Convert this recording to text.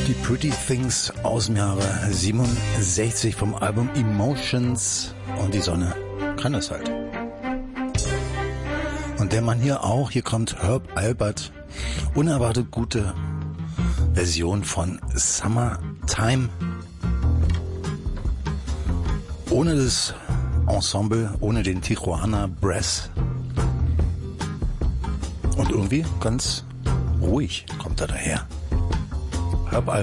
Die Pretty Things aus dem Jahre 67 vom Album Emotions, und die Sonne kann das halt. Und der Mann hier auch, hier kommt Herb Alpert, unerwartet gute Version von Summertime. Ohne das Ensemble, ohne den Tijuana Brass. Und irgendwie ganz ruhig kommt er daher. Herb Alpert.